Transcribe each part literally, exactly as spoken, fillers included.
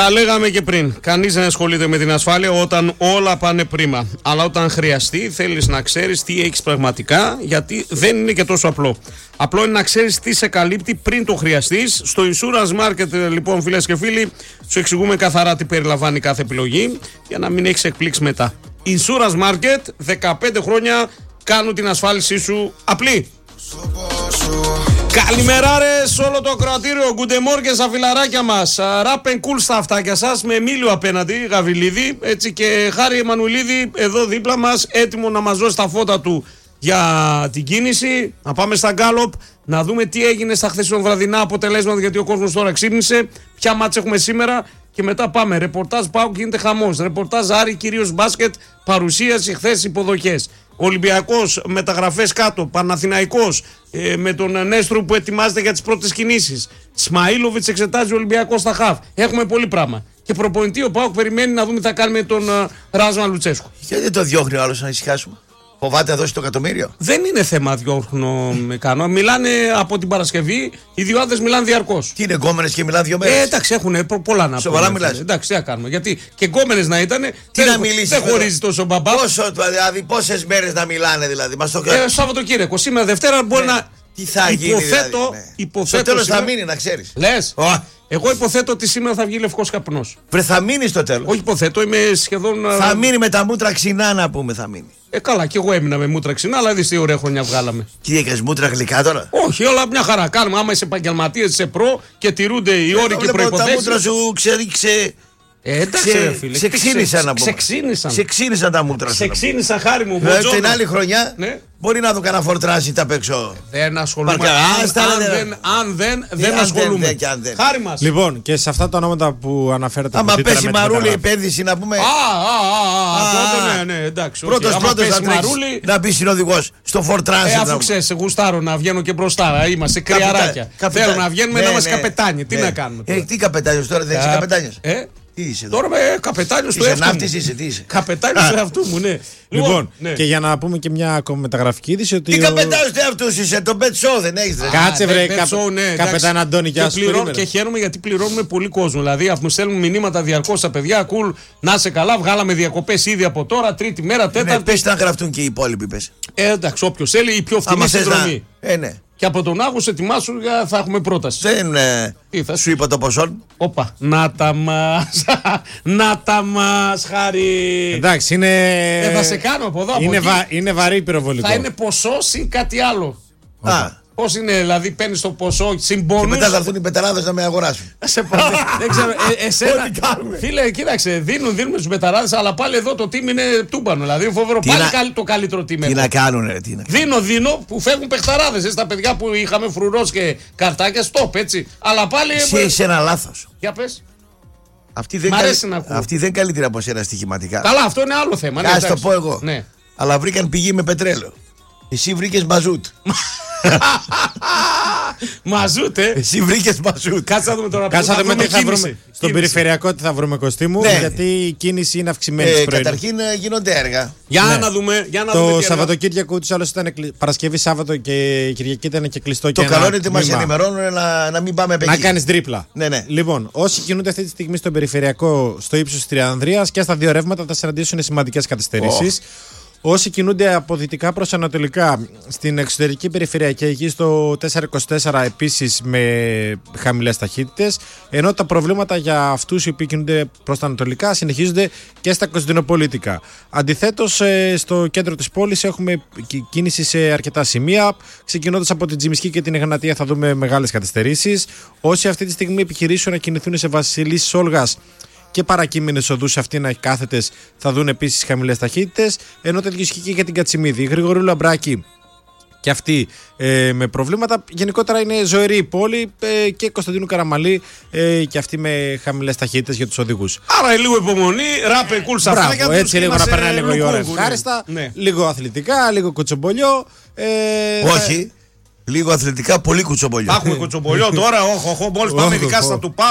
Τα λέγαμε και πριν. Κανείς δεν ασχολείται με την ασφάλεια όταν όλα πάνε πρίμα. Αλλά όταν χρειαστεί, θέλεις να ξέρεις τι έχεις πραγματικά, γιατί δεν είναι και τόσο απλό. Απλό είναι να ξέρεις τι σε καλύπτει πριν το χρειαστείς. Στο Insurance Market, λοιπόν, φίλες και φίλοι, σου εξηγούμε καθαρά τι περιλαμβάνει κάθε επιλογή για να μην έχεις εκπλήξεις μετά. Insurance Market, δεκαπέντε χρόνια κάνουν την ασφάλισή σου απλή. Καλημέρα ρε σε όλο το ακροατήριο. Good morning στα φιλαράκια μας. Rap and cool στα αυτάκια σας, με Εμίλιο απέναντι, Γαβιλίδη, έτσι, και Χάρη Εμμανουηλίδη εδώ δίπλα μας, έτοιμο να μας δώσει τα φώτα του για την κίνηση. Να πάμε στα γκάλοπ, να δούμε τι έγινε στα χθεσινοβραδινά αποτελέσματα, γιατί ο κόσμος τώρα ξύπνησε. Ποια μάτς έχουμε σήμερα και μετά πάμε. Ρεπορτάζ ΠΑΟΚ, γίνεται χαμός. Ρεπορτάζ Άρη, κυρίως μπάσκετ, παρουσίαση, χθες υποδοχές. Ολυμπιακός, μεταγραφές κάτω. Παναθηναϊκός, ε, με τον Νέστρου που ετοιμάζεται για τις πρώτες κινήσεις. Σμαΐλοβιτς εξετάζει ο Ολυμπιακός στα χαφ. Έχουμε πολύ πράγμα. Και προπονητή ο ΠΑΟΚ περιμένει να δούμε τι θα κάνει με τον uh, Ράζμα Λουτσέσκου. Γιατί δεν το διώχνει ο άλλος να ησυχάσουμε? Φοβάται να δώσει το εκατομμύριο. Δεν είναι θέμα διώχνω με κάνω. Μιλάνε από την Παρασκευή, οι δύο άντρες μιλάνε διαρκώς. Τι είναι, γκόμενες και μιλάνε δύο μέρες? Ε, εντάξει, έχουν πολλά να Σοβαρά πούνε. μιλάς? Εντάξει, τι να κάνουμε. Γιατί και γκόμενες να ήταν. Τι δεν, να μιλήσεις? Δεν χωρίζει τόσο μπαμπά. Πόσο, δηλαδή, πόσες μέρες να μιλάνε, δηλαδή? Μας το... ε, Σαββατοκύριακο, σήμερα Δευτέρα μπορεί ναι. να. Τι θα υποθέτω, γίνει, δηλαδή, ναι. υποθέτω. Στο τέλος σήμερα... θα μείνει, να ξέρεις. Λες. Oh. Εγώ υποθέτω ότι σήμερα θα βγει λευκός καπνός. Βρε, θα μείνει στο τέλος. Όχι, υποθέτω, είμαι σχεδόν. Θα μείνει με τα μούτρα ξινά, να πούμε, θα μείνει. Ε, καλά, και εγώ έμεινα με μούτρα ξινά, αλλά δεις τι ωραία χρονιά βγάλαμε. Τι έκανες, μούτρα γλυκά τώρα? Όχι, όλα μια χαρά κάνουμε. Άμα είσαι επαγγελματίας, είσαι προ και τηρούνται οι όροι και οι προϋποθέσεις. Τα μούτρα σου ξερίξε. Ε, εντάξει, ρε φίλε. Ξεξίνησαν να πούμε. Ξεξίνησαν τα μούτρα σου. Ξεξίνησαν, Χάρη μου. Δηλαδή την άλλη χρονιά ναι. μπορεί να δω κανένα φορτράσει τα παίξω. Δεν ασχολούμαι. Αν δεν, δεν ασχολούμαι. Χάρη μας. Λοιπόν, και σε αυτά τα ονόματα που αναφέρατε. Άμα πέσει Μαρούλη επένδυση να πούμε. Α, α, α, τότε ναι, ναι, εντάξει. Πρώτος πρώτος να πει συνοδηγός στο φορτράσει. Ε, αφού ξέρεις, γουστάρω να βγαίνω και μπροστά. Είμαστε κρυαράκια. Θέλω να βγαίνουμε να είμαστε καπετάνιοι. Τι να κάνουμε. Τι καπετάνιος τώρα, δεν είσαι καπετάνιος? Τι είσαι τώρα? Τώρα με καπετάνιος του εαυτού μου. Είσαι, τι είσαι? Καπετάνιος του εαυτού μου, ναι. Λοιπόν, ναι. Και για να πούμε και μια ακόμα μεταγραφική είδηση ότι. Τι ο... καπετάνιος του εαυτού είσαι, το Bet Show δεν έχεις? Κάτσε βρε, καπετάν Αντώνη, γεια σου. Και χαίρομαι γιατί πληρώνουμε πολύ κόσμο. Δηλαδή, αφού μου στέλνουν μηνύματα διαρκώς στα παιδιά, κουλ, να σε καλά, βγάλαμε διακοπές ήδη από τώρα, τρίτη μέρα, τέταρτη. Ναι, πες να γραφτούν και οι υπόλοιποι, πες. Ε, εντάξει, όποιος θέλει, η πιο φθηνή συνδρομή. Ε, ναι. Και από τον Αύγουστο ετοιμάσου, θα έχουμε πρόταση. Δεν ε, σου είπα το ποσό. Όπα, να τα μας, να τα μας, Χάρη. Εντάξει, είναι... Ε, θα σε κάνω από εδώ, από είναι, εκεί. βα... είναι βαρύ πυροβολικό. Θα είναι ποσό ή κάτι άλλο. Α. Πώς είναι, δηλαδή παίρνεις το ποσό, συμπονούς. Και μετά θα έρθουν οι πεταράδες να με αγοράσουν. Σε παρακαλώ. Δεν ξέρω, ε, εσένα. Φίλε, κοίταξε, δίνουν, δίνουμε στους πεταράδες, αλλά πάλι εδώ το team είναι τούμπανο. Δηλαδή φοβερό, πάλι να... το καλύτερο team. Τι να κάνουν, ρε, τι να κάνουν. Δίνω, δίνω που φεύγουν παιχταράδες. Στα παιδιά που είχαμε φρουρός και καρτάκια, stop έτσι. Αλλά πάλι. Εσύ είσαι ένα λάθος. Για πες. Αυτή δεν, καλ... Αυτή δεν καλύτερα από σένα στοιχηματικά. Καλά, αυτό είναι άλλο θέμα. Ας το πω εγώ. Ναι. Αλλά βρήκαν πηγή με πετρέλαιο. Εσύ βρήκες μαζούτ. Μαζούτ, ε. Εσύ βρήκες μαζούτ. Κάτσε να δούμε τώρα. Κάτσε να δούμε τι θα βρούμε. Στον περιφερειακό τι θα βρούμε, Κωστή μου. Ναι. Γιατί η κίνηση είναι αυξημένη. Ε, καταρχήν γίνονται έργα. Για ναι. να δούμε. Για να το δούμε Σαββατοκύριακο ούτως ή άλλως ήταν Παρασκευή, Σάββατο και η Κυριακή ήταν και κλειστό. Το καλό είναι ότι μας ενημερώνουν να, να μην πάμε να κάνεις τρίπλα. Ναι, ναι. Λοιπόν, όσοι κινούνται αυτή τη στιγμή στον περιφερειακό στο ύψος της Τριανδρίας και στα δύο ρεύματα θα συναντήσουν σημαντικές καθυστερήσεις. Oh. Όσοι κινούνται από δυτικά προς ανατολικά στην εξωτερική περιφερειακή εκεί στο τετρακόσια είκοσι τέσσερα επίσης με χαμηλές ταχύτητες, ενώ τα προβλήματα για αυτούς οι οποίοι κινούνται προς τα ανατολικά συνεχίζονται και στα κωνσταντινοπολίτικα. Αντιθέτως, στο κέντρο της πόλης έχουμε κίνηση σε αρκετά σημεία. Ξεκινώντας από την Τζιμισκή και την Εγνατία θα δούμε μεγάλες καθυστερήσεις. Όσοι αυτή τη στιγμή επιχειρήσουν να κινηθούν σε Βασιλής Σόλγας και παρακείμενες οδούς αυτοί να κάθετες θα δουν επίσης χαμηλές ταχύτητες, ενώ τέτοιο ισχύει και για την Κατσιμίδη. Η Γρηγορίου Λαμπράκη και αυτή ε, με προβλήματα. Γενικότερα είναι ζωηρή η πόλη ε, και Κωνσταντίνου Καραμαλή ε, και αυτή με χαμηλές ταχύτητες για τους οδηγούς. Άρα λίγο υπομονή, ράπε κουλ στα αυτάκια τους. Έτσι λίγο να περνάει λίγο η ώρα ευχάριστα, ναι. Λίγο αθλητικά, λίγο κουτσομπολιό. Ε, Όχι. Λίγο αθλητικά, πολύ κουτσομπολιό. Έχουμε κουτσομπολιό τώρα, όχι, όχι, μόλις πάμε ειδικά στα του ΠΑΟΚ,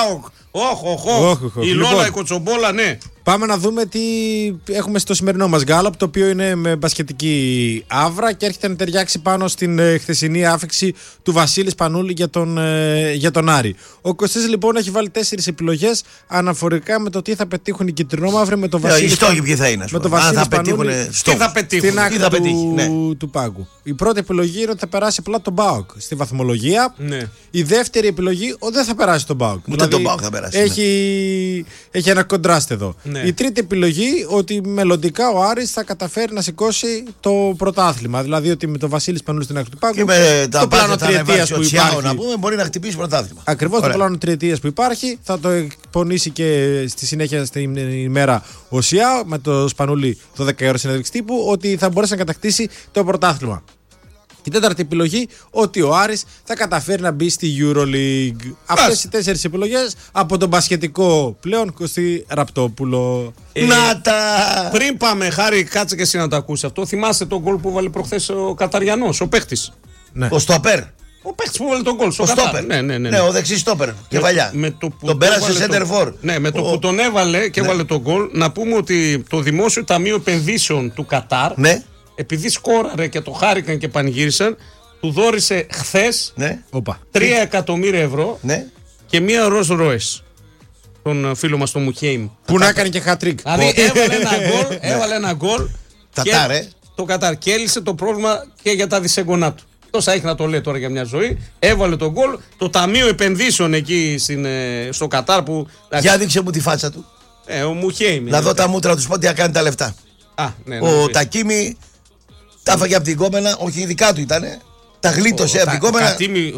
Όχι, όχι. Η Λόλα, η Κοτσομπόλα, ναι. Πάμε να δούμε τι έχουμε στο σημερινό μας γκάλαπ, το οποίο είναι με μπασκετική άβρα και έρχεται να ταιριάξει πάνω στην ε, χθεσινή άφηξη του Βασίλη Σπανούλη για τον, ε, για τον Άρη. Ο Κωστής λοιπόν έχει βάλει τέσσερις επιλογές αναφορικά με το τι θα πετύχουν οι κυτρινόμαυροι με τον Βασίλη Σπανούλη. Ποιοι θα είναι, με τον Βασίλη Σπανούλη τι θα πετύχουν, στην άκρη τι θα πετύχει, του, ναι. του πάγκου. Η πρώτη επιλογή είναι ότι θα περάσει απλά τον ΠΑΟΚ στη βαθμολογία. Ναι. Η δεύτερη επιλογή ότι δεν θα περάσει τον ΠΑΟΚ. Ούτε δηλαδή, τον ΠΑΟΚ θα περάσει. Έχει, ναι. έχει ένα κοντράστ εδώ. Ναι. Η τρίτη επιλογή ότι μελλοντικά ο Άρης θα καταφέρει να σηκώσει το πρωτάθλημα. Δηλαδή ότι με τον Βασίλη Σπανούλη στην άκρη του πάγκου. Και με το τα πλάνο τριετίας που υπάρχει. Να πούμε, μπορεί να χτυπήσει πρωτάθλημα. Ακριβώς το πλάνο τριετίας που υπάρχει. Θα το εκπονήσει και στη συνέχεια στην ημέρα ο ΣΙΑ με το Σπανούλη το δέκα ώρες συνέντευξη τύπου ότι θα μπορέσει να κατακτήσει το πρωτάθλημα. Η τέταρτη επιλογή, ότι ο Άρης θα καταφέρει να μπει στη EuroLeague. Αυτές οι τέσσερις επιλογές από τον μπασκετικό πλέον Κωστή Ραπτόπουλο. Ε, να τα! Πριν πάμε, Χάρη, κάτσε και εσύ να το ακούσει αυτό. Θυμάστε τον γκολ που βάλε προχθές ο Καταριανός, ο παίχτης. Ναι. Ο Στόπερ. Ο παίχτης που βάλε τον γκολ. Ο Στόπερ. Ναι, ναι, ναι, ναι, ο δεξής Στόπερ. Κεφαλιά. Με το που τον πέρασε center for. Ναι, με το ο... που τον έβαλε και ναι. έβαλε τον γκολ, να πούμε ότι το Δημόσιο Ταμείο Επενδύσεων του Κατάρ. Ναι. Επειδή σκόραρε και το χάρηκαν και πανηγύρισαν, του δώρισε χθες ναι. τρία εκατομμύρια ευρώ ναι. και μία Rolls Royce. Τον φίλο μας τον Μουκέιμ. Που να έκανε και hat-trick. Δηλαδή έβαλε ένα γκολ, έβαλε ένα γκολ. Κατάρ, ε. Το Κατάρ. Και έλυσε το πρόβλημα και για τα δισέγγονά του. Τόσα έχει να το λέει τώρα για μια ζωή. Έβαλε τον γκολ. Το Ταμείο Επενδύσεων εκεί στην, στο Κατάρ που. Για δείξε μου τη φάτσα του. Ε, ο Μουκέιμ. Να δω τα μούτρα του, πω τι θα κάνει τα λεφτά. Α, ναι, ναι, ο ναι. Τακίμι τα έφαγε από την κόμενα, όχι ειδικά του ήτανε. Τα γλίτωσε από την κόμενα.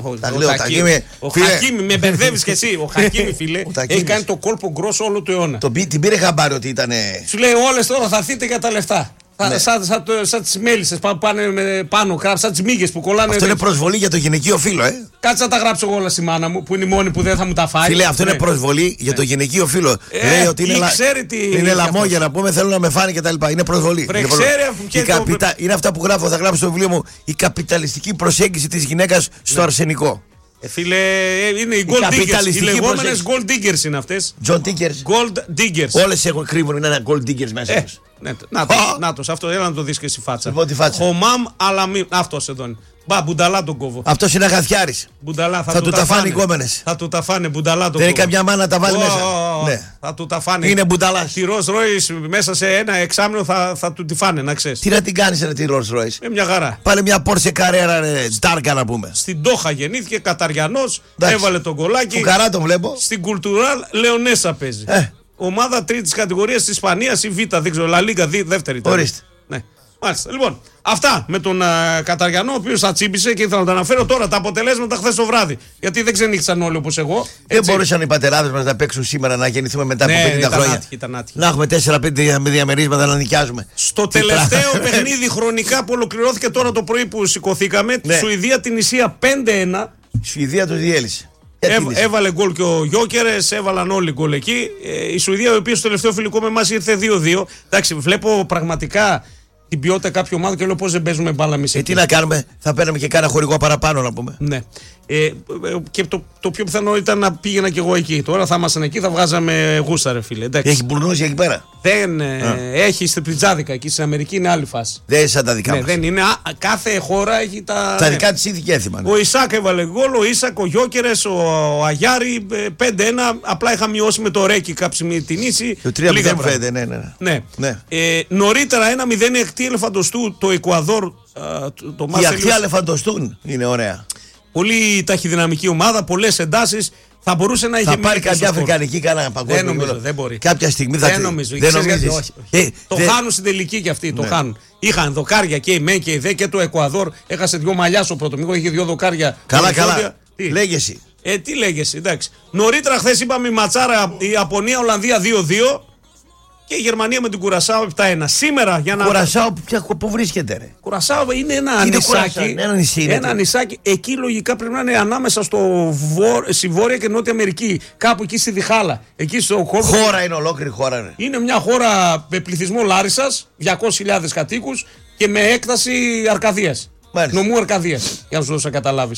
Ο Χακίμι, με μπερδεύεις και εσύ. Ο Χακίμι, φίλε, έχει κάνει το κόλπο γκρόσο όλο το αιώνα. Την πήρε χαμπάρι ότι ήταν. Σου λέει όλες τώρα θα έρθείτε για τα λεφτά. Ναι. Σαν, σαν, σαν τις μέλισσες που πάνε με πάνω, σαν τις μύγες που κολλάνε. Αυτό είναι προσβολή για το γυναικείο φύλο, ε. Κάτσε να τα γράψω εγώ όλα στη μάνα μου που είναι η μόνη που δεν θα μου τα φάει. Φίλε, αυτό ναι. είναι προσβολή ναι. για το γυναικείο φύλο. Ε, Λέει ότι είναι, λα... είναι λαμόγια να πούμε, θέλουν να με φάνε κτλ. Είναι προσβολή. Βρε, είναι, ξέρει, καπιτα... το... είναι αυτά που γράφω, θα γράψω στο βιβλίο μου. Η καπιταλιστική προσέγγιση της γυναίκας στο ναι. αρσενικό. Ε, φίλε, είναι οι gold diggers. Οι λεγόμενες gold diggers είναι αυτές. John Diggers. Gold diggers. Όλες έχουν κρύβουν, είναι ένα gold diggers μέσα τους. Ναι, να το, αυτό έλα να το δεις και εσύ φάτσα. φάτσα. Χωμάμ Αλαμί. Αυτός εδώ είναι. Μπα, μπουνταλά τον κόβω. Αυτός είναι αγαθιάρης. Μπουνταλά, θα, θα του τα φάνε οι κόμενες. Θα του τα φάνε, μπουνταλά τον κόβω. Δεν είναι καμιά μάνα να τα βάλει oh, μέσα. Oh, ναι. Θα του τα φάνε. Είναι μπουνταλάς. Τη Rolls Royce μέσα σε ένα εξάμηνο θα, θα του τη φάνε, να ξέρεις. Τι να την κάνεις ρε τη Rolls Royce. Με μια χαρά. Πάλι μια Porsche Carrera Στάρκα να πούμε. Στην Τόχα γεννήθηκε, Καταριανός, έβαλε τον κολάκι. Φουκαρά τον βλέπω. Στην Κουλτουράλ Λεωνέσα παίζει. Ε. Ομάδα τρίτη κατηγορία τη Ισπανία ή Β, δεν ξέρω, Λα Λίγκα, δεύτερη. Ορίστε. Ναι. Μάλιστα. Λοιπόν, αυτά με τον uh, Καταριανό, ο οποίος θα τσίπησε και ήθελα να τα αναφέρω τώρα τα αποτελέσματα χθες το βράδυ. Γιατί δεν ξενύχτησαν όλοι όπως εγώ. Δεν μπορούσαν οι πατεράδες μας να παίξουν σήμερα, να γεννηθούμε μετά από ναι, πενήντα ήταν χρόνια. Άτυχη, ήταν άτυχη. Να έχουμε τέσσερα πέντε διαμερίσματα να νοικιάζουμε. Στο τελευταίο παιχνίδι χρονικά που ολοκληρώθηκε τώρα το πρωί που σηκωθήκαμε, ναι. Τη Σουηδία την Ισία πέντε ένα. Η Σουηδία το διέλυσε. Ε, έβαλε γκολ και ο Γιόκερες, έβαλαν όλοι γκολ εκεί. Ε, η Σουηδία, η οποία στο τελευταίο φιλικό με εμάς ήρθε δύο δύο. Εντάξει, βλέπω πραγματικά την ποιότητα κάποιου ομάδα και λέω πώς δεν παίζουμε μπάλα εμείς. Ε, τι να κάνουμε, θα παίρνουμε και κάνα χορηγό παραπάνω να πούμε. Ναι. Ε, και το, το πιο πιθανό ήταν να πήγαινα κι εγώ εκεί. Τώρα θα ήμασταν εκεί, θα βγάζαμε γούστα, ρε φίλε. Εντάξει. Έχει μπουρνούσει εκεί πέρα. Δεν ε, έχει στην Πριτζάδικα εκεί στην Αμερική, είναι άλλη φάση. Δεν είναι σαν τα δικά ναι, μας. Δεν είναι, α, κάθε χώρα έχει τα. Τα δικά της ήθη και έθιμα. Ο Ισάκ έβαλε γκολ, ο Ισάκ, ο Γιόκερες, ο, ο Αγιάρη πέντε ένα. Απλά είχα μειώσει με το Ρέκι κάψιμη την ίση. Το τρία μηδέν πέντε, ναι, ναι. ναι. ναι. Ε, νωρίτερα ένα μηδέν η ακτή ελεφαντοστού το Εκουαδόρ. Το, το η ακτή ελεφαντοστούν είναι ωραία. Πολύ ταχυδυναμική ομάδα, πολλές εντάσεις. Θα μπορούσε να είχε θα πάρει κάποια αφρικανική κανένα παγκόσμιο. Δεν νομίζω, δεν μπορεί. Κάποια στιγμή θα δεν νομίζω. Δεν νομίζεις. Όχι, όχι. Ε, το δε... χάνουν στην τελική κι αυτοί. Ναι. Το χάνουν. Είχαν δοκάρια και η ΜΕ και η ΔΕ και το Εκουαδόρ. Έχασε δυο μαλλιά στο πρώτο μήχρονο, είχε δύο δοκάρια. Καλά, καλά. Λέγεσαι. Ε, τι λέγεσαι, εντάξει. Νωρίτερα χθες είπαμε η ματσάρα η Ιαπωνία-Ολλανδία δύο δύο. Και η Γερμανία με την Κουρασάο επτά ένα. Σήμερα για να. Κουρασάο πού βρίσκεται, ρε. Κουρασάο είναι ένα είναι νησάκι. Ένα, νησί, είναι ένα νησάκι. Εκεί λογικά πρέπει να είναι ανάμεσα στο βο... στη Βόρεια και Νότια Αμερική. Κάπου εκεί στη Διχάλα. Εκεί στο χώρο. Χώρα είναι ολόκληρη χώρα, ρε. Είναι μια χώρα με πληθυσμό Λάρισσας, διακόσιες χιλιάδες κατοίκους και με έκταση Αρκαδίας. Νομού Αρκαδίας. Για να σου δώσω να καταλάβεις.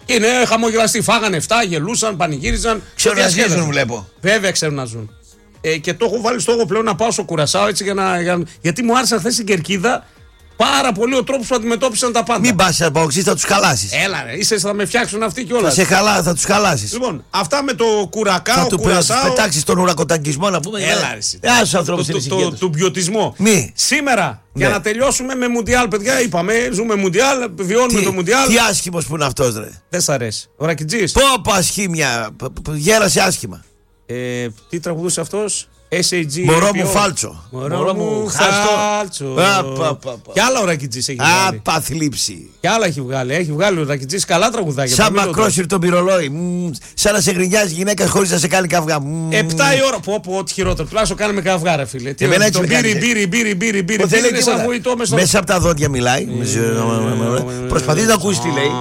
Και είναι χαμογελαστοί. Φάγανε εφτά, γελούσαν, πανηγύριζαν. Ξέρουν να ζήσουν, βλέπω. Βέβαια ξέρουν να ζουν. Ε, και το έχω βάλει στόχο πλέον να πάω στο Κουρασάο έτσι για να. Για... Γιατί μου άρεσε χθες στην Κερκίδα πάρα πολύ ο τρόπος που αντιμετώπισαν τα πάντα. Μην πα σε παοξή, θα του χαλάσει. Έλα, ρε, είσαι, θα με φτιάξουν αυτοί κιόλας. Θα, σε χαλά, θα του χαλάσει. Λοιπόν, αυτά με το Κουρακάο. Θα του πετάξει τον ουρακοταγκισμό να πούμε. Έλα, ρε. Άσου ανθρώπου του ποιοτισμό. Μη. Σήμερα, για ναι. να τελειώσουμε με Μουντιάλ, παιδιά, είπαμε, ζούμε Μουντιάλ, βιώνουμε τι, το Μουντιάλ. Τι άσχημο που είναι αυτό, ρε. Δεν σ' αρέσει. Ο Ρακιτζής. Πω, πω ασχήμια. Γέρασε άσχημα. Ε, τι τραγουδούσε αυτός? ες έι τζι. Μωρό μου φάλτσο. Μωρό μου φάλτσο. Κι άλλα ο Ρακιτζής έχει βγάλει. Απαθλίψη. Κι άλλα έχει βγάλει. Έχει βγάλει ο Ρακιτζής καλά τραγουδάκια. Σαν μακρόσυρτο πυρολόι. Σαν να σε γκρινιάζει γυναίκα χωρίς να σε κάνει καυγά. Επτά η ώρα. Πω, πω, ό,τι χειρότερο. Τουλάχιστον κάνουμε καυγά, ρε φίλε. Το μπύρι, μπύρι, μπύρι, μπύρι, μπύρι. Μέσα από τα δόντια μιλάει. Προσπαθεί να ακούσει τι λέει.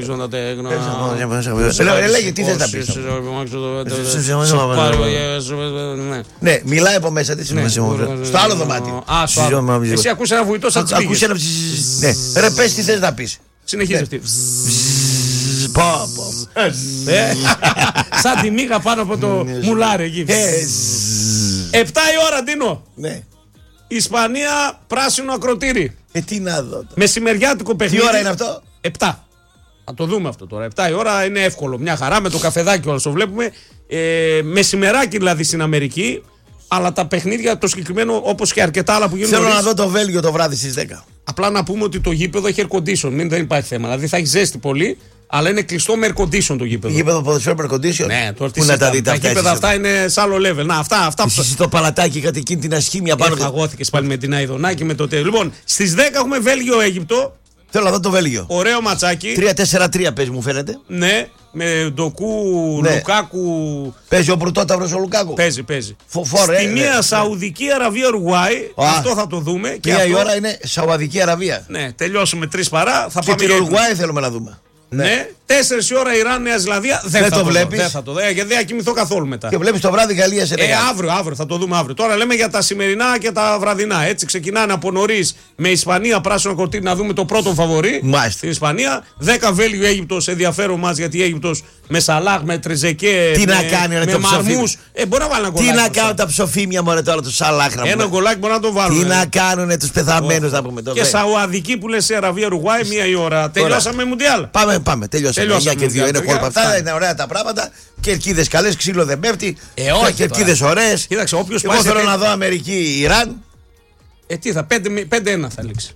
Λέγε τι θες να πεις. Ναι, μιλάει από μέσα τη. Στο άλλο δωμάτιο. Α, στο άλλο. Εσύ ακούς ένα βουητό σαν τσίπη. Ναι, ρε πες τι θες να πεις. Συνεχίζει αυτή. Πω, σαν τη μύγα πάνω από το μουλάρι εκεί. Επτά η ώρα, Ντίνο. Ναι. Ισπανία, πράσινο ακροτήρι. Ε, τι να δω. Μεσημεριάτικο παιχνίδι. Τι ώρα είναι αυτό? Επτά. Θα το δούμε αυτό τώρα. Επτά η ώρα είναι εύκολο. Μια χαρά με το καφεδάκι όλα το βλέπουμε. Ε, μεσημεράκι δηλαδή στην Αμερική. Αλλά τα παιχνίδια, το συγκεκριμένο, όπως και αρκετά άλλα που γίνονται. Θέλω νωρίς, να δω το Βέλγιο το βράδυ στις δέκα. Απλά να πούμε ότι το γήπεδο έχει air condition. Μην, δεν υπάρχει θέμα. Δηλαδή θα έχει ζέστη πολύ, αλλά είναι κλειστό με air condition το γήπεδο. Γήπεδο ποδοσφαίρου με air condition. Ναι, τώρα πού να τα δείτε αυτά. Τα γήπεδα αυτά είναι σε άλλο level. Να, αυτά. αυτά Εσείς το παλατάκι είχατε εκείνη την ασχήμια πάνω. Φαγώθηκες πάλι με την Αιδονάκη με το τέλο. Λοιπόν, στις δέκα έχουμε Βέλγιο-Αίγυπτο. Θέλω να δω το Βέλγιο. Ωραίο ματσάκι. τρία τέσσερα τρία παίζει, μου φαίνεται. Ναι, με Ντοκού, ναι. Λουκάκου. Παίζει ο Πρωτόταυρος ο Λουκάκου. Παίζει, παίζει. Φοφόρε. Στη μία ναι. Σαουδική Αραβία Ουρουάη. Αυτό θα το δούμε. Και αυτό... η ώρα είναι Σαουδική Αραβία. Ναι, τελειώσουμε τρεις παρά. Θα και πάμε την Ουρουάη θέλουμε να δούμε. Ναι, ναι. τέσσερις η ώρα Ιράν, Νέα Ζηλανδία. Δεν, δεν θα το, το βλέπει. Δεν θα το δω, γιατί δεν θα κοιμηθώ καθόλου μετά. Και βλέπει το βράδυ Γαλλία σε ε, αύριο, αύριο, θα το δούμε αύριο. Τώρα λέμε για τα σημερινά και τα βραδινά. Έτσι ξεκινάνε από νωρίς με Ισπανία, πράσινο κορτίνι να δούμε το πρώτο φαβορί. Μάλιστα. Στην Ισπανία. δέκα Βέλγιο Αίγυπτος, ενδιαφέρον μας γιατί η Αίγυπτος με Σαλάχ, με Τριζεκέ. Τι με, να κάνει, ρε, με το Μαρμούς. Ε, μπορεί να βάλει ένα γκολάκι. Τι να κάνουν τα ψοφίμια μωρέ τώρα του Σαλάχ. Ένα γκολάκι μπορεί να το βάλουν. Τι να κάνουν του πεθαμένου να πούμε τώρα. Και Σαουδική που λε σε Αραβία Ουρουάη, μία η ώρα. Τελειώσαμε Μουντιάλ. Πάμε, πάμε, τελειώσαμε. εννιά και δύο είναι κόλπα. Αυτά είναι ωραία τα πράγματα. Κερκίδες καλές, ξύλο δεν πέφτει. Ε, όχι. Κερκίδες ωραίες. Κοίταξε, όποιος εγώ θέλω να δω Αμερική-Ιράν. Ε, τι θα, πέντε ένα θα λήξει.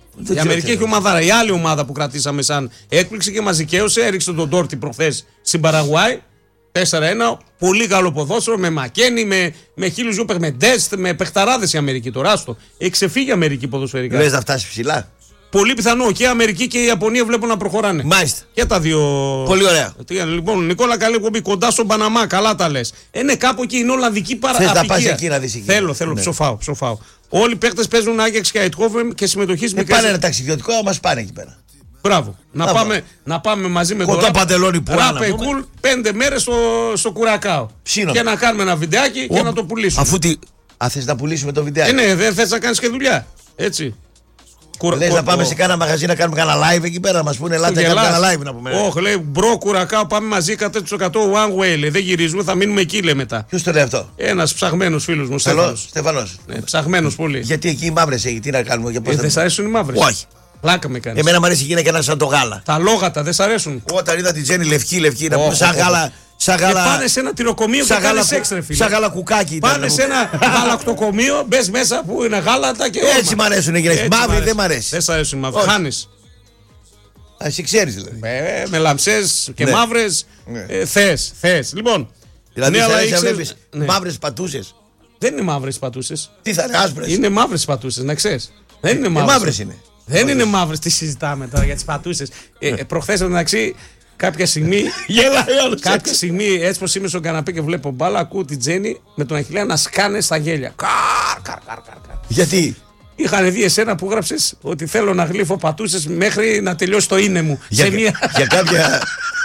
Η Αμερική έχει ομαδάρα. Η άλλη ομάδα που κρατήσαμε σαν έκπληξη και μας δικαίωσε, έριξε τον Ντόρτι προχθές στην Παραγουάη. τέσσερα ένα. Πολύ καλό ποδόσφαιρο με Μακένι, με, με χίλιους ζούπερ, με Ντέστ, με παιχταράδες η Αμερική. Τώρα άστο. Έχει ξεφύγει η Αμερική ποδοσφαιρικά. Λες να φτάσει ψηλά. Πολύ πιθανό και η Αμερική και η Ιαπωνία βλέπουν να προχωράνε. Μάλιστα. Και τα δύο. Πολύ ωραία. Λοιπόν, Νικόλα, καλή εκπομπή κοντά στον Παναμά. Καλά τα λες. Είναι κάπου εκεί, είναι Ολλανδική παραδοσία. Θες να πας εκεί να δεις εκεί. Θέλω, θέλω, ναι. ψοφάω, ψοφάω. Όλοι οι παίκτες παίζουν Άγιαξ και Αιτχόφεν και συμμετοχή με πάνε ένα ταξιδιωτικό, να μας πάνε εκεί πέρα. Μπράβο. Να πάμε, να πάμε μαζί με τον Παντελόνι που Ράπε Κουλ πέντε μέρες στο, στο Κουρακάο. Ψήνω. Και να κάνουμε ένα βιντεάκι Ο, και να το πουλήσουμε. Αφού τι. Α, θες να πουλήσουμε το βιντεάκι. Ε, ναι, δεν θες να κάνεις και δουλειά. Έτσι. Λες να πάμε σε κάνα μαγαζί να κάνουμε κάνα live εκεί πέρα, να μας πούνε ελάτε να κάνουμε κάνα live να πούμε. Όχι, λέει μπρο Κουρακάο, πάμε μαζί εκατό τοις εκατό one way. Λέει, δεν γυρίζουμε, θα μείνουμε εκεί λέει μετά. Ποιος το λέει αυτό? Ένας ψαγμένος φίλος μου, Στέφανος. Στέφανος. Ναι, ψαγμένος πολύ. Γιατί εκεί οι μαύρες έχει, τι να κάνουμε για πώς. Ε, δεν σ' αρέσουν οι μαύρες? Όχι. Πλάκα με κάνεις. Εμένα μου αρέσει η γυναίκα να σαν το γάλα. Τα λόγατα δεν σ' αρέσουν? Όταν είδα την Τζέννη λευκή, λευκή, να πούμε σαν γάλα. Σαν γάλα... Και πάνε σε ένα τυροκομείο και κάνεις σεξ ρε φίλε. Σαν γάλα κουκάκι. Πάνε σε ένα γαλακτοκομείο, μπες μέσα που είναι γάλατα και έτσι μ' αρέσουν οι γυναίκες. Μαύροι δεν μ' αρέσει. Δεν σ' αρέσουν οι μαύροι. Χάνεις. Α, εσύ ξέρεις δηλαδή. Με, με λαμψές και ναι. μαύρες. Ναι. Ε, θες, θες. Λοιπόν. Δηλαδή ναι, θα βλέπεις ναι. μαύρες πατούσες. Δεν είναι μαύρες πατούσες. Τι θα είναι, άσπρες. Είναι μαύρες πατούσες, να ξέρεις. Δεν είναι μαύρες. Μαύρες είναι. Δεν είναι μαύρες. Τι συζητάμε τώρα για τις πατούσες. ε, προχθές μεταξύ. Κάποια στιγμή, κάποια στιγμή έτσι πως είμαι στον καναπέ και βλέπω μπάλα, ακούω την Τζέννη με τον Αχιλλέα να σκάνε στα γέλια. Καρ, καρ, καρ, καρ. Γιατί? Είχαν δει εσένα που γράψες ότι θέλω να γλύφω πατούσες μέχρι να τελειώσει το είναι μου. Για, σε μια... για κάποια...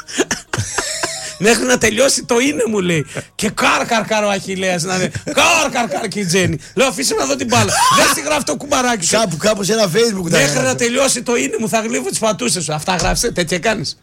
μέχρι να τελειώσει το είναι μου λέει. Και καρ καρ καρ ο Αχιλλέας να είναι. Καρ καρ καρ και η Τζέννη. Λέω αφήσε να δω την μπάλα. Δεν στη γράφει το κουμπαράκι σου. Κάπου, κάπου σε ένα Facebook. Μέχρι να τελειώσει το είναι μου θα γλύφω τις πατούσες σου. Αυτά γράψε, τέτοια κάνεις.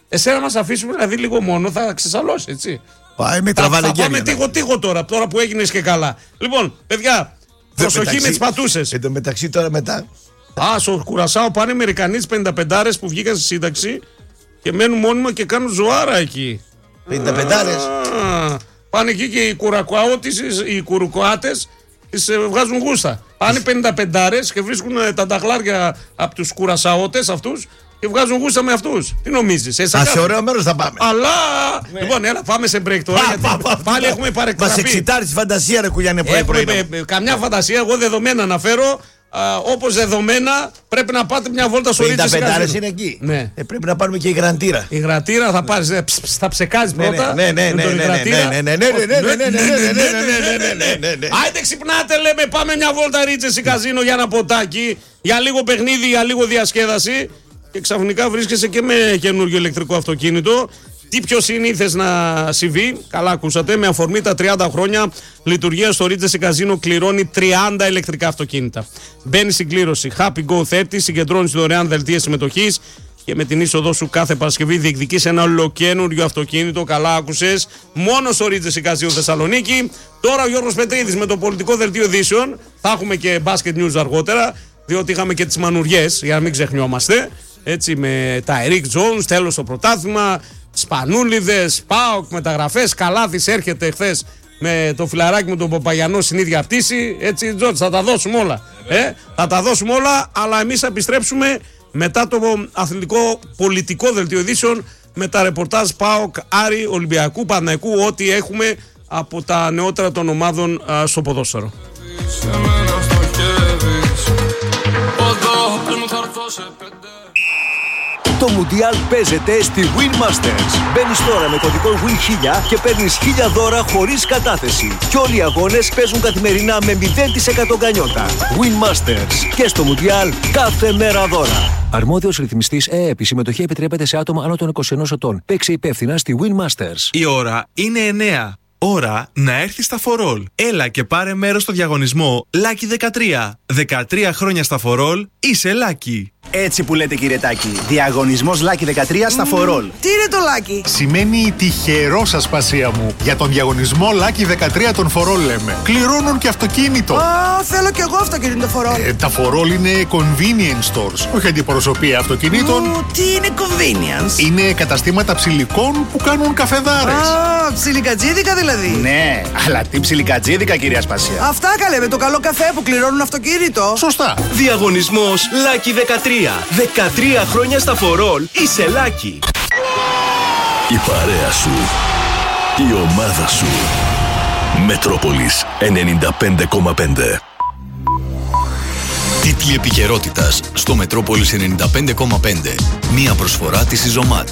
Εσένα μας αφήσουμε δηλαδή λίγο μόνο, θα ξεσαλώσει, έτσι. Πάει με Θα, τραβάνε θα πάμε γένεια. τείχο-τείχο τώρα, τώρα που έγινες και καλά. Λοιπόν, παιδιά, προσοχή με τις πατούσες. Εν τω μεταξύ τώρα μετά. Α, στο Κουρασάο πάνε Αμερικανοί τις πενηνταπεντάρες που βγήκαν στη σύνταξη και μένουν μόνιμα και κάνουν ζωάρα εκεί. πενηνταπεντάρες. Α, πάνε εκεί και οι κουρακουάωτες, οι κουρουκουάτες τις ε, βγάζουν γούστα. Πάνε πενηνταπεντάρες και βρίσκουν ε, τα νταχλάρια από τους κουρασαώτες αυτούς και βγάζουν γούστα με αυτούς. Τι νομίζεις, εσύ? Α, σε ωραίο μέρος θα πάμε. Αλλά. Λοιπόν, έλα, πάμε σε break τώρα. Πα, γιατί πα, πα, πάλι πα. έχουμε παρεκτραφεί. Μας εξητάρει τη φαντασία, ρε Κουλιάνε, πρωί-πρωί. Έχουμε, ε, καμιά φαντασία, εγώ δεδομένα αναφέρω. Όπως δεδομένα πρέπει να πάτε μια βόλτα στο Ρίτσες πενηνταπεντάρες είναι εκεί. Ναι. Ε, πρέπει να πάρουμε και η γραντήρα. Η γρατήρα θα πάρεις, ε, ψ, ψ, θα ψεκάζεις Ναι, πρώτα. ναι, ναι, με ναι, τον ναι, γρατήρα. ναι, ναι, ναι, ναι, ναι, ναι, ναι, ναι, ναι, ναι, ναι, ναι. Άιντε ξυπνάτε, λέμε, πάμε μια βόλτα Ρίτσες ή καζίνο για ένα ποτάκι, για λίγο παιχνίδι, για λίγο διασκέδαση και ξαφνικά βρίσκεσαι και με καινούργιο ηλεκτρικό αυτοκίνητο. Τι πιο συνήθες να συμβεί, καλά ακούσατε, με αφορμή τα τριάντα χρόνια λειτουργία στο Ρίτσες Καζίνο κληρώνει τριάντα ηλεκτρικά αυτοκίνητα. Μπαίνει στην κλήρωση Happy Go τριάντα, συγκεντρώνεις δωρεάν δελτία συμμετοχής και με την είσοδό σου κάθε Παρασκευή διεκδικείς ένα ολοκένουργιο αυτοκίνητο. Καλά άκουσες, μόνο στο Ρίτσες Καζίνο Θεσσαλονίκη. Τώρα ο Γιώργος Πετρίδης με το πολιτικό δελτίο ειδήσεων. Θα έχουμε και basket news αργότερα, διότι είχαμε και τις μανουριές, για να μην ξεχνιόμαστε. Έτσι, με τα Eric Jones, τέλος στο πρωτάθλημα. Σπανούλιδες, ΠΑΟΚ, μεταγραφές. Καλάθης έρχεται χθες με το φιλαράκι με τον Παπαγιανό στην ίδια πτήση. Έτσι, Τζόρτς, θα τα δώσουμε όλα. Ε, θα τα δώσουμε όλα, αλλά εμείς θα επιστρέψουμε μετά το αθλητικό πολιτικό δελτίο ειδήσεων με τα ρεπορτάζ ΠΑΟΚ, Άρη, Ολυμπιακού, Παναθηναϊκού, ό,τι έχουμε από τα νεότερα των ομάδων α, στο ποδόσφαιρο. Το Μουντιάλ παίζεται στη Win Masters. Μπαίνεις τώρα με κωδικό Win χίλια και παίρνεις χίλια δώρα χωρίς κατάθεση. Και όλοι οι αγώνες παίζουν καθημερινά με μηδέν τοις εκατό γκανιότα. Win Masters. Και στο Μουντιάλ κάθε μέρα δώρα. Αρμόδιος ρυθμιστής ΕΕΠ. Η συμμετοχή επιτρέπεται σε άτομα άνω των είκοσι ενός ετών. Παίξε υπεύθυνα στη Win Masters. Η ώρα είναι εννιά. Ώρα να έρθει στα φορόλ. Έλα και πάρε μέρος στο διαγωνισμό Lucky δεκατρία. δεκατρία χρόνια στα φορόλ, είσαι Lucky. Έτσι που λέτε, κύριε Τάκη. Διαγωνισμός Lucky δεκατρία στα φορόλ. Τι είναι το Lucky? Σημαίνει τυχερό, Ασπασία μου. Για τον διαγωνισμό Lucky δεκατρία των φορόλ λέμε. Κληρώνουν και αυτοκίνητο. Α, θέλω κι εγώ αυτοκίνητο φορόλ. Ε, τα φορόλ είναι convenience stores, όχι αντιπροσωπεία αυτοκινήτων. Ου, τι είναι convenience? Είναι καταστήματα ψηλικών που κάνουν καφεδάρες. Α, ψιλικατζίδικα δηλαδή. Ναι, αλλά τι ψιλικατζίδικα, κυρία Ασπασία. Αυτά καλέ, με το καλό καφέ που κληρώνουν αυτοκίνητο. Σωστά. Διαγωνισμός Lucky δεκατρία. δεκατρία χρόνια στα φορόλ, είσαι Lucky. Η παρέα σου. Η ομάδα σου. Μετρόπολης ενενήντα πέντε κόμμα πέντε. Τίτλοι επικαιρότητας στο Μετρόπολης ενενήντα πέντε κόμμα πέντε. Μία προσφορά της Ιζωμάτ.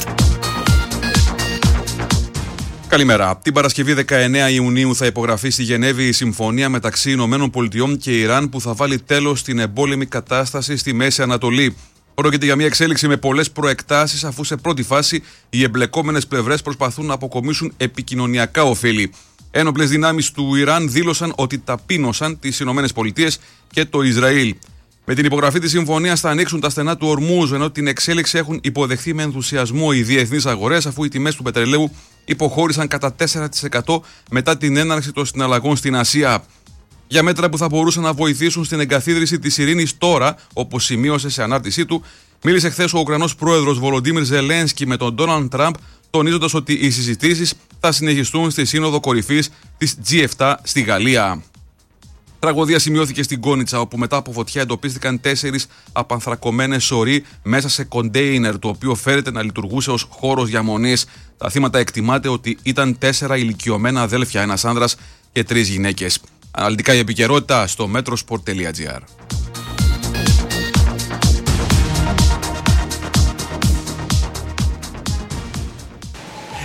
Καλημέρα. Την Παρασκευή δεκαεννέα Ιουνίου θα υπογραφεί στη Γενέβη η συμφωνία μεταξύ Ηνωμένων Πολιτειών και Ιράν που θα βάλει τέλος στην εμπόλεμη κατάσταση στη Μέση Ανατολή. Πρόκειται για μια εξέλιξη με πολλές προεκτάσεις, αφού σε πρώτη φάση οι εμπλεκόμενες πλευρές προσπαθούν να αποκομίσουν επικοινωνιακά ωφέλη. Ένοπλες δυνάμεις του Ιράν δήλωσαν ότι ταπείνωσαν τις Ηνωμένες Πολιτείες και το Ισραήλ. Με την υπογραφή της συμφωνίας θα ανοίξουν τα στενά του Ορμούζ, ενώ την εξέλιξη έχουν υποδεχθεί με ενθουσιασμό οι διεθνείς αγορές, αφού οι τιμές του πετρελαίου υποχώρησαν κατά τέσσερα τοις εκατό μετά την έναρξη των συναλλαγών στην Ασία. Για μέτρα που θα μπορούσαν να βοηθήσουν στην εγκαθίδρυση της ειρήνης τώρα, όπως σημείωσε σε ανάρτησή του, μίλησε χθες ο Ουκρανός πρόεδρος Βολοντίμιρ Ζελένσκι με τον Ντόναλντ Τραμπ, τονίζοντας ότι οι συζητήσεις θα συνεχιστούν στη Σύνοδο Κορυφής της τζι επτά στη Γαλλία. Τραγωδία σημειώθηκε στην Κόνιτσα, όπου μετά από φωτιά εντοπίστηκαν τέσσερις απανθρακωμένες σωροί μέσα σε κοντέινερ, το οποίο φέρεται να λειτουργούσε ως χώρος διαμονής. Τα θύματα εκτιμάται ότι ήταν τέσσερα ηλικιωμένα αδέλφια, ένας άνδρας και τρεις γυναίκες. Αναλυτικά η επικαιρότητα στο metrosport τελεία gr.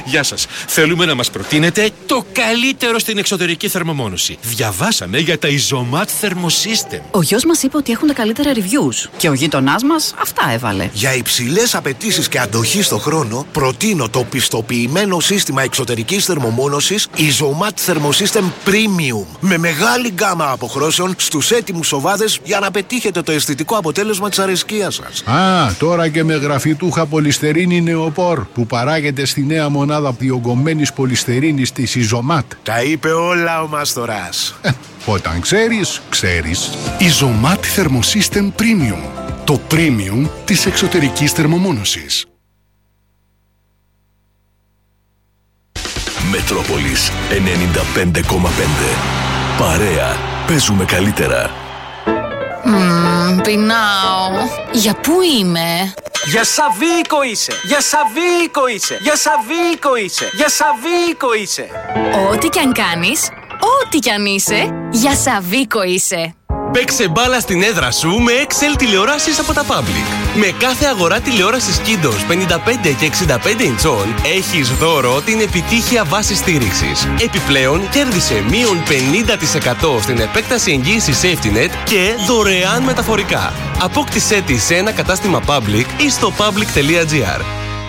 Γεια σας. Θέλουμε να μας προτείνετε το καλύτερο στην εξωτερική θερμομόνωση. Διαβάσαμε για τα Isomat Thermosystem. Ο γιος μας είπε ότι έχουν τα καλύτερα reviews και ο γείτονάς μας αυτά έβαλε. Για υψηλές απαιτήσεις και αντοχή στο χρόνο, προτείνω το πιστοποιημένο σύστημα εξωτερικής θερμομόνωσης Isomat Thermosystem Premium. Με μεγάλη γκάμα αποχρώσεων στους έτοιμους οβάδες για να πετύχετε το αισθητικό αποτέλεσμα της αρεσκίας σας. Α, τώρα και με γραφιτούχα πολυστερίνη νεοπόρ που παράγεται στη νέα μονάδα διογκωμένης πολυστερίνης της Isomat. Τα είπε όλα ο Μάστορας. Ε, όταν ξέρεις, ξέρεις. Isomat Thermosystem Premium. Το premium της εξωτερικής θερμομόνωσης. Μετρόπολης ενενήντα πέντε κόμμα πέντε. Παρέα. Παίζουμε καλύτερα. Μμμ, πεινάω. Για πού είμαι? Για Σαββίκο είσαι. Για Σαββίκο είσαι. Για Σαββίκο είσαι. Για Σαββίκο είσαι. Ό,τι κι αν κάνεις, ό,τι κι αν είσαι, για Σαββίκο είσαι. Παίξε μπάλα στην έδρα σου με Excel τηλεοράσεις από τα Public. Με κάθε αγορά τηλεόρασης Kindos πενήντα πέντε και εξήντα πέντε ιντσών έχεις δώρο την επιτύχεια βάση στήριξης. Επιπλέον κέρδισε μείον πενήντα τοις εκατό στην επέκταση εγγύησης SafetyNet και δωρεάν μεταφορικά. Απόκτησέ τη σε ένα κατάστημα Public ή στο public τελεία gr.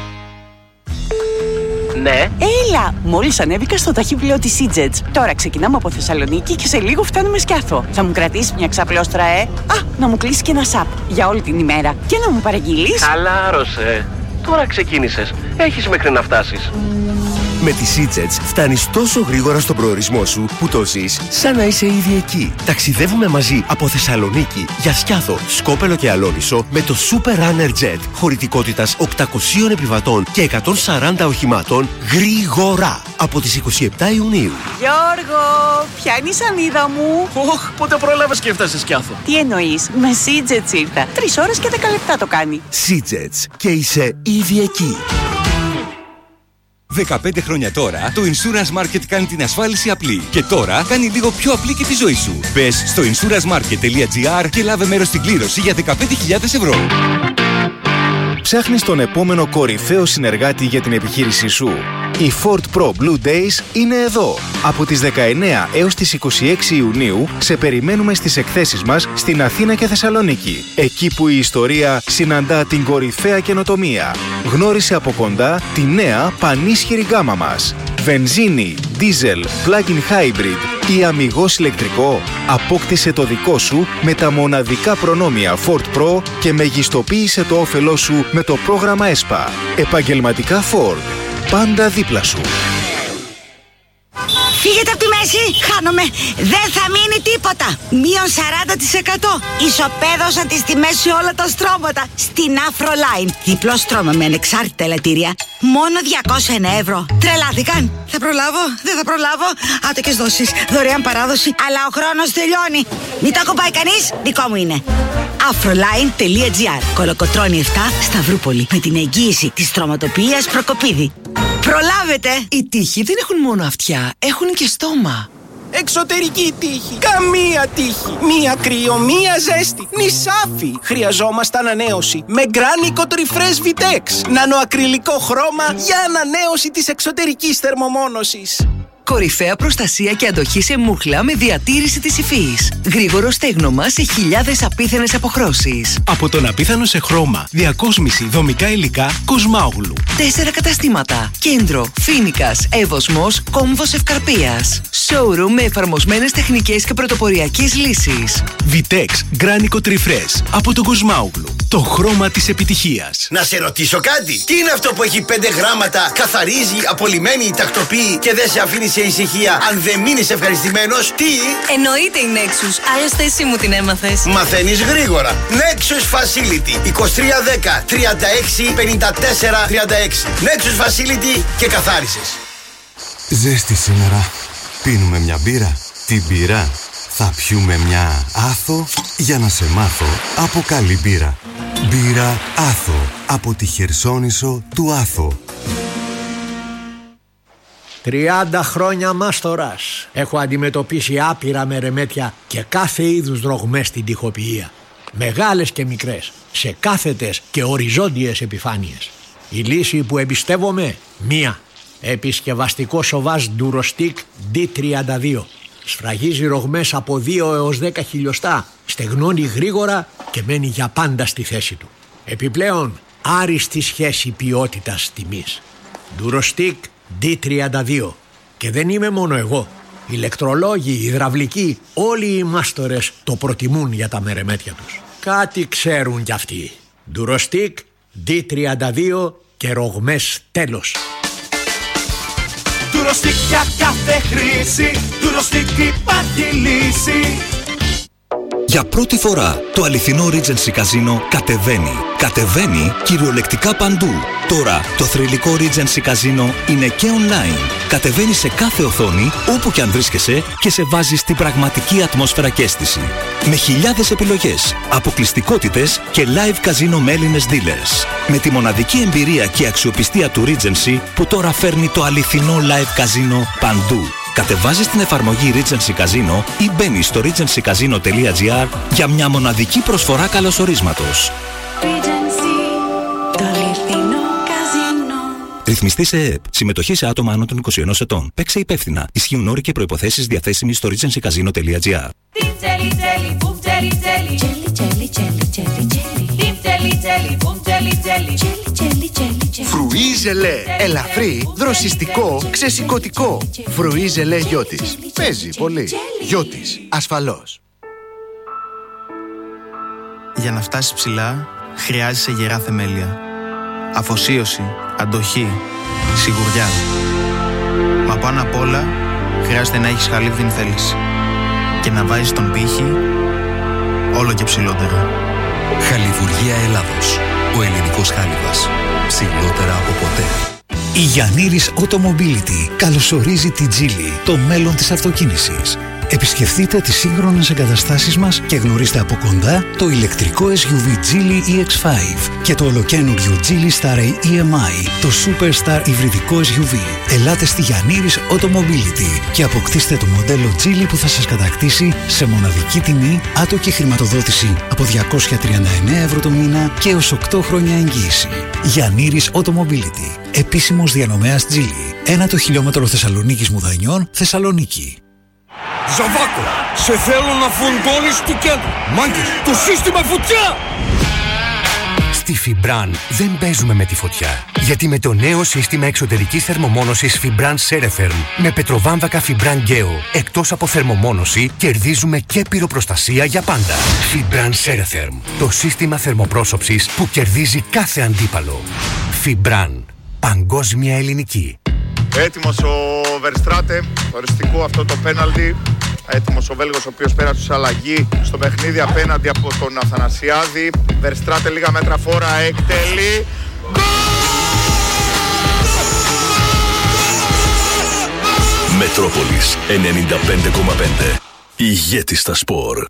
Ναι. Έλα! Μόλις ανέβηκα στο ταχύπλοιο της Seajets. Τώρα ξεκινάμε από Θεσσαλονίκη και σε λίγο φτάνουμε Σκιάθο. Θα μου κρατήσεις μια ξαπλώστρα, ε? Α, να μου κλείσει και ένα σαπ για όλη την ημέρα. Και να μου παραγγείλεις. Χαλάρωσε. Τώρα ξεκίνησες. Έχεις μέχρι να φτάσεις. Με τη Seajets φτάνεις τόσο γρήγορα στον προορισμό σου που το ζεις σαν να είσαι ήδη εκεί. Ταξιδεύουμε μαζί από Θεσσαλονίκη για Σκιάθο, Σκόπελο και Αλόνισο με το Super Runner Jet χωρητικότητας οκτακοσίων επιβατών και εκατόν σαράντα οχημάτων γρήγορα από τις είκοσι επτά Ιουνίου. Γιώργο, ποια είναι η σανίδα μου? Ωχ, πότε πρόλαβες και έφτασες Σκιάθο? Τι εννοείς? Με Seajets ήρθα. Τρεις ώρες και δέκα λεπτά το κάνει. Seajets και είσαι ήδη εκεί. δεκαπέντε χρόνια τώρα, το Insurance Market κάνει την ασφάλιση απλή. Και τώρα κάνει λίγο πιο απλή και τη ζωή σου. Μπες στο insurance market τελεία gr και λάβε μέρος στην κλήρωση για δεκαπέντε χιλιάδες ευρώ. Ψάχνεις τον επόμενο κορυφαίο συνεργάτη για την επιχείρησή σου? Οι Ford Pro Blue Days είναι εδώ. Από τις δεκαεννέα έως τις είκοσι έξι Ιουνίου σε περιμένουμε στις εκθέσεις μας στην Αθήνα και Θεσσαλονίκη. Εκεί που η ιστορία συναντά την κορυφαία καινοτομία. Γνώρισε από κοντά τη νέα πανίσχυρη γκάμα μας. Βενζίνη, diesel, plug-in hybrid ή αμιγώς ηλεκτρικό. Απόκτησε το δικό σου με τα μοναδικά προνόμια Ford Pro και μεγιστοποίησε το όφελό σου με το πρόγραμμα ΕΣΠΑ. Επαγγελματικά Ford. Πάντα δίπλα σου. Φύγετε από τη μέση, χάνομαι. Δεν θα μείνει τίποτα. Μείον σαράντα τοις εκατό. Ισοπαίδωσα τις τιμές σε όλα τα στρώματα. Στην Afroline. Διπλό στρώμα με ανεξάρτητα ελαττήρια. Μόνο διακόσια ένα ευρώ. Τρελάθηκαν. Θα προλάβω, δεν θα προλάβω. Άτοκες δόσεις, δωρεάν παράδοση. Αλλά ο χρόνος τελειώνει. Μην το ακουμπάει κανείς, δικό μου είναι. Afroline τελεία gr. Κολοκοτρώνη επτά, Σταυρούπολη. Με την εγγύηση της στρωματοποιίας Προκοπίδη. Προλάβετε! Οι τείχοι δεν έχουν μόνο αυτιά, έχουν και στόμα. Εξωτερική τύχη. Καμία τύχη. Μία κρύο, μία ζέστη. Νησάφι. Χρειαζόμαστε ανανέωση. Με Γκράνικο Refresh Vitex. Νανοακριλικό χρώμα για ανανέωση της εξωτερικής θερμομόνωσης. Κορυφαία προστασία και αντοχή σε μούχλα με διατήρηση της υφής. Γρήγορο στέγνομα σε χιλιάδες απίθανες αποχρώσεις. Από τον απίθανο σε χρώμα, διακόσμηση, δομικά υλικά, Κοσμάογλου. Τέσσερα καταστήματα. Κέντρο, Φίνικας, Εύωσμος, Κόμβος Ευκαρπίας. Showroom με εφαρμοσμένες τεχνικές και πρωτοποριακές λύσεις. Vitex Γκράνικο Refresh από τον Κοσμάογλου. Το χρώμα της επιτυχίας. Να σε ρωτήσω κάτι. Τι είναι αυτό που έχει πέντε γράμματα, καθαρίζει, απολυμμένει, τακτοποιεί και δεν σε αφήνει σε ησυχία αν δεν μείνεις ευχαριστημένος? Τι? Εννοείται η Nexus. Άλλωστε εσύ μου την έμαθες. Μαθαίνεις γρήγορα. Nexus Facility είκοσι τρία δέκα τριάντα έξι πενήντα τέσσερα τριάντα έξι. Nexus Facility και καθάρισες. Ζέστη σήμερα. Πίνουμε μια μπύρα. Την μπύρα θα πιούμε μια Άθο για να σε μάθω από καλή μπύρα. Μπύρα Άθο από τη Χερσόνησο του Άθο. τριάντα χρόνια μάστορας. Έχω αντιμετωπίσει άπειρα μερεμέτια και κάθε είδους δρογμές στην τοιχοποιία. Μεγάλες και μικρές, σε κάθετες και οριζόντιες επιφάνειες. Η λύση που εμπιστεύομαι, μία. Επισκευαστικό σοβάζ Durostic ντι τριάντα δύο. Σφραγίζει ρογμές από δύο έως δέκα χιλιοστά, στεγνώνει γρήγορα και μένει για πάντα στη θέση του. Επιπλέον, άριστη σχέση ποιότητας τιμής. Durostic ντι τριάντα δύο. Και δεν είμαι μόνο εγώ. Ηλεκτρολόγοι, υδραυλικοί, όλοι οι μάστορες το προτιμούν για τα μερεμέτια τους. Κάτι ξέρουν κι αυτοί. Durostic ντι τριάντα δύο και ρογμές τέλος. Durostic για κάθε χρήση, Durostic υπάρχει λύση. Για πρώτη φορά το αληθινό Regency Casino κατεβαίνει. Κατεβαίνει κυριολεκτικά παντού. Τώρα το θρυλικό Regency Casino είναι και online. Κατεβαίνει σε κάθε οθόνη, όπου και αν βρίσκεσαι, και σε βάζει στην πραγματική ατμόσφαιρα και αίσθηση. Με χιλιάδες επιλογές, αποκλειστικότητες και live casino με Έλληνες dealers. Με τη μοναδική εμπειρία και αξιοπιστία του Regency που τώρα φέρνει το αληθινό live casino παντού. Κατεβάζεις την εφαρμογή Regency Casino ή μπαίνεις στο regency casino τελεία gr για μια μοναδική προσφορά καλωσορίσματος. Regency, το αληθινό καζίνο. Ρυθμιστή σε ΕΕΠ. Συμμετοχή σε άτομα άνω των είκοσι ενός ετών. Παίξε υπεύθυνα. Ισχύουν όροι και προϋποθέσεις διαθέσιμοι στο regency casino τελεία gr. Φρουί ζελέ, ελαφρύ, δροσιστικό, ξεσηκωτικό. Φρουί ζελέ Γιώτης. Παίζει πολύ. Γιώτης, ασφαλώς. Για να φτάσεις ψηλά, χρειάζεσαι γερά θεμέλια. Αφοσίωση, αντοχή, σιγουριά. Μα πάνω απ' όλα, χρειάζεται να έχεις χαλίβδιν θέληση. Και να βάζεις τον πύχη όλο και ψηλότερα. Χαλιβουργία Ελλάδος. Ο ελληνικός χάλιβας. Ψηλότερα από ποτέ. Η Γιαννήρης Automobility καλωσορίζει τη Geely, το μέλλον της αυτοκίνησης. Επισκεφτείτε τις σύγχρονες εγκαταστάσεις μας και γνωρίστε από κοντά το ηλεκτρικό ες γιου βι Geely ι εξ πέντε και το ολοκαίνουργιο Geely Star ι εμ άι, το Superstar υβριδικό ες γιου βι. Ελάτε στη Γιαννήρης Automobility και αποκτήστε το μοντέλο Geely που θα σας κατακτήσει σε μοναδική τιμή, άτοκη χρηματοδότηση από διακόσια τριάντα εννέα ευρώ το μήνα και έως οκτώ χρόνια εγγύηση. Γιαννήρης Automobility. Επίσημος διανομέας Geely. Ένα το χιλιόμετρο Θεσσαλονίκης Μουδανιών, Θεσσαλονίκη. Ζαβάκο, σε θέλω να φουντώνεις του κέντρου. Μάγκες, το σύστημα φωτιά! Στη Fibran δεν παίζουμε με τη φωτιά. Γιατί με το νέο σύστημα εξωτερικής θερμομόνωσης Fibran Ceretherm με πετροβάμβακα Fibran Geo, εκτός από θερμομόνωση, κερδίζουμε και πυροπροστασία για πάντα. Fibran Ceretherm, το σύστημα θερμοπρόσωψης που κερδίζει κάθε αντίπαλο. Fibran, παγκόσμια ελληνική. Έτοιμος ο Verstraete, οριστικό αυτό το πέναλτι. Έτοιμος ο Βέλγος, ο οποίος πέρασε σε αλλαγή στο παιχνίδι απέναντι από τον Αθανασιάδη. Verstraete λίγα μέτρα φόρα, εκτελεί. Μετρόπολης ενενήντα πέντε κόμμα πέντε. Ηγέτης στα σπορ.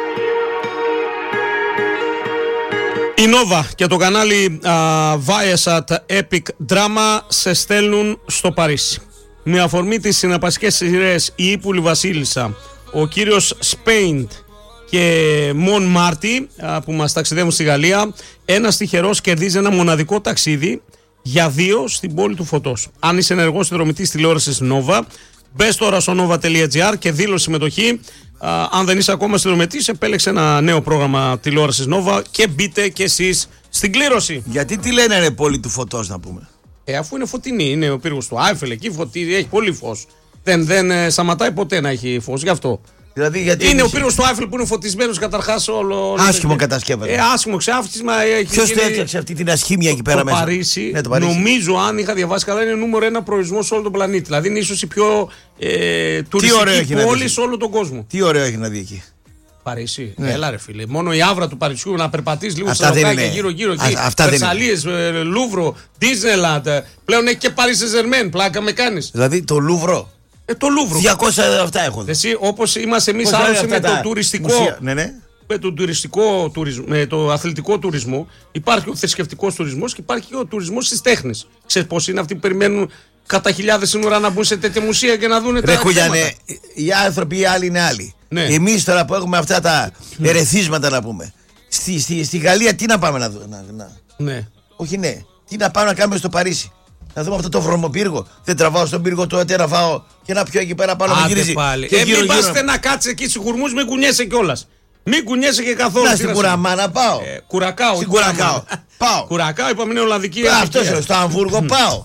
Η Nova και το κανάλι uh, Viasat Epic Drama σε στέλνουν στο Παρίσι. Με αφορμή τις συναρπαστικές σειρές «Η Ύπουλη Βασίλισσα», ο κύριος Σπέιντ και Μον Μάρτι uh, που μας ταξιδεύουν στη Γαλλία, ένας τυχερός κερδίζει ένα μοναδικό ταξίδι για δύο στην πόλη του Φωτός. Αν είσαι ενεργός συνδρομητής τηλεόρασης Nova, μπες τώρα στο nova τελεία gr και δήλωσε συμμετοχή. Uh, αν δεν είσαι ακόμα συνδρομητής, επέλεξε ένα νέο πρόγραμμα τηλεόρασης Nova και μπείτε κι εσείς στην κλήρωση. Γιατί τι λένε ρε πόλη του Φωτός να πούμε? Ε, αφού είναι φωτεινή, είναι ο πύργος του Άιφελ εκεί, φωτί, έχει πολύ φως. Δεν, δεν ε, σταματάει ποτέ να έχει φως, γι' αυτό. Δηλαδή, γιατί είναι εμείς... ο πύργος του Άιφελ που είναι φωτισμένος καταρχάς όλο. Άσχημο κατασκεύασμα. Ε, άσχημο ξάφτισμα. Ποιος το έφτιαξε αυτή την ασχήμια εκεί πέρα το μέσα? Παρίσι, ναι, το Παρίσι. Νομίζω, αν είχα διαβάσει καλά, είναι νούμερο ένα προορισμός σε όλο τον πλανήτη. Δηλαδή είναι ίσως η πιο ε, τουριστική πόλη σε όλο τον κόσμο. Τι ωραίο έχει να δει εκεί. Παρίσι. Ναι. Έλα ρε φίλε. Μόνο η άβρα του Παρισιού να περπατείς λίγο στα ροκάκια γύρω-γύρω εκεί. Βερσαλίες, Λούβρο, Disneyland. Πλέον έχει και Paris Saint-Germain. Πλάκα με κάνεις. Δηλαδή το Λούβρο. Ε, το Λούβρο. διακόσια αυτά έχω. Εσύ, όπως είμαστε εμείς άρρωστοι με το τουριστικό. Ναι, ναι. Με το τουριστικό τουρισμό, με το αθλητικό τουρισμό, υπάρχει ο θρησκευτικός τουρισμός και υπάρχει και ο τουρισμός της τέχνης. Ξέρεις πώς είναι αυτοί που περιμένουν κατά χιλιάδες σύνορα να μπουν σε τέτοια μουσεία και να δουν τα Χουλιάνε, οι άνθρωποι οι άλλοι είναι άλλοι. Ναι. Εμείς τώρα που έχουμε αυτά τα ερεθίσματα να πούμε. Στη, στη, στη Γαλλία τι να πάμε να δούμε. Να, να. Ναι. Όχι ναι. Τι να πάμε να κάνουμε στο Παρίσι. Να δούμε αυτό το βρωμοπύργο. Δεν τραβάω στον πύργο του ΑΤΕ να φάω και να πιω εκεί πέρα πάνω με γυρίζει. Πάλι. Και ε, γύρω, μην γύρω, πάστε να κάτσει εκεί στους χουρμούς, μην κουνιέσαι κιόλας. Μην κουνιέσαι και καθόλου. Να στην Κουραμά να πάω. Ε, κουρακάω. Στην Κουρακάω. Πάω. Κουρακάω, είπαμε είναι Ολλανδική. Αυτό είναι. Στο Αμβούργο πάω.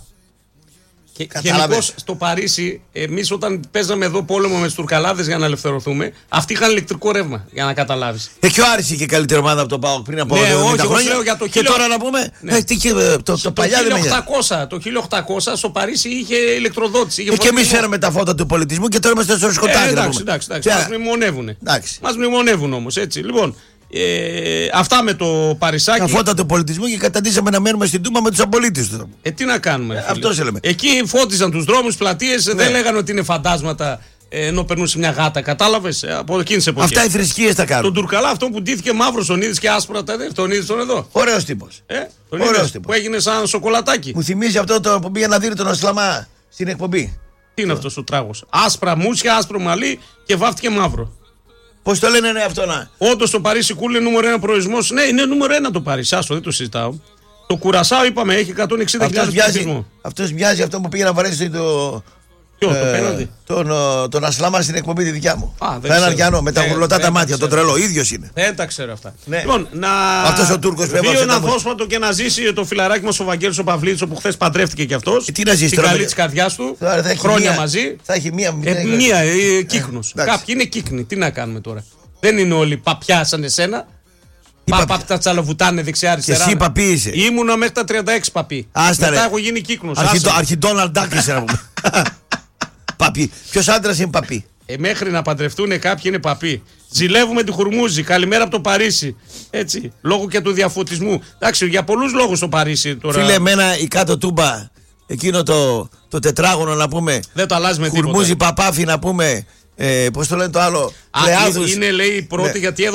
Και γενικώς στο Παρίσι, εμείς όταν παίζαμε εδώ πόλεμο με τους Τουρκαλάδες για να ελευθερωθούμε, αυτοί είχαν ηλεκτρικό ρεύμα, για να καταλάβεις. Ε, και ο Άρης είχε καλύτερη ομάδα από τον ΠΑΟΚ πριν από ναι, εβδομήντα όχι, χρόνια. Λέω για το και χίλιο... τώρα να πούμε. Ναι. Ε, τι, το, το, το, παλιά χίλια οκτακόσια, το χίλια οκτακόσια στο Παρίσι είχε ηλεκτροδότηση. Είχε ε, και εμείς φέραμε τα φώτα του πολιτισμού και τώρα είμαστε στο σκοτάδι. Ε, εντάξει, εντάξει, εντάξει. Μας μνημονεύουν. Μας μνημονεύουν όμως, έτσι. Λοιπόν. Ε, αυτά με το Παρισάκι. Τα φώτα του πολιτισμού και καταντήσαμε να μένουμε στην Τούμπα με τους απολύτες του. Ε, τι να κάνουμε. Ε, αυτό λέμε. Εκεί φώτιζαν τους δρόμους, πλατείες, ναι. Δεν λέγανε ότι είναι φαντάσματα ε, ενώ περνούσε μια γάτα. Κατάλαβες ε, από εκείνη την εποχή. Αυτά οι θρησκείες τα κάνουν. Τον Τουρκαλά, αυτό που ντύθηκε μαύρο, τον είδες και άσπρα τα δέρφη. Τον είδες τον εδώ. Ωραίος τύπος. Ε, τον είδες που έγινε σαν σοκολατάκι. Μου θυμίζει αυτό το που πήγε να δει τον Ασλαμά στην εκπομπή. Τι είναι αυτό ο τράγος. Άσπρα μουσια, άσπρο μαλλί και βάφτηκε μαύρο. Πώς το λένε ναι, αυτό να. Όντως το Παρίσι κούλε νούμερο ένα προορισμός. Ναι, είναι νούμερο ένα το Παρίσι. Άσο, δεν το συζητάω. Το Κουρασάο είπαμε έχει εκατόν εξήντα χιλιάδες πληθυσμό. Αυτός μοιάζει αυτό που πήγε να βαρέσει το. Ποιο, ε, το πέναντι. Τον, τον Ασλάμα στην εκπομπή τη δικιά μου. Α, ένα αριανό με τα γουρλωτά τα μάτια. Τον τρελό, ίδιος είναι. Δεν τα ξέρω αυτά. Ναι. Λοιπόν, να. Αυτός ο Τούρκος πρέπει να Βίο ένα δόσπατο και να ζήσει το φιλαράκι μας ο Βαγγέλης ο Παυλίτσος που χθες παντρεύτηκε κι αυτός. Ε, τι να ζήσει την καλή της καρδιάς του. Χρόνια μαζί. Θα έχει μία. Ε, μία, ε, κύκνος. Κάποιοι είναι κύκνοι. Τι να κάνουμε τώρα. Δεν είναι όλοι παπιά σαν εσένα. Παπά τα τσαλοβουτάνε δεξιά-αριστερά. Και εσύ παπί είσαι. Ήμουνα μέχρι τα τριάντα έξι παπί. Άστα, μετά ρε. έχω γίνει κύκνος. Αρχιντόναλντ Ντάκ είσαι να πούμε. Παπί. Ποιος άντρας είναι παπί. Ε, μέχρι να παντρευτούν κάποιοι είναι παπί. Ζηλεύουμε τη Χουρμούζη. Καλημέρα από το Παρίσι. Έτσι. Λόγω και του διαφωτισμού. Εντάξει, για πολλούς λόγους το Παρίσι τώρα. Φίλε, εμένα η κάτω Τούμπα, εκείνο το, το τετράγωνο να πούμε. Δεν το αλλάζει με τίποτα. Χουρμούζη Παπάφι να πούμε. Ε, πώς το λένε το άλλο. Α, είναι λέει η πρώτη ναι. γιατί